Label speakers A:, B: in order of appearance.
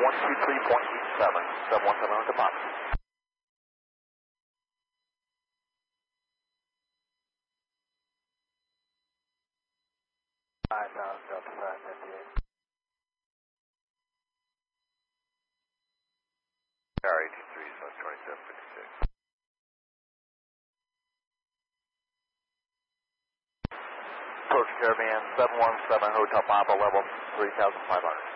A: 123.87, 717 on deposit.
B: Delta 558.
C: Tower 83 is 2756.
A: Approach Caravan 717 Hotel Papa, level 3,500.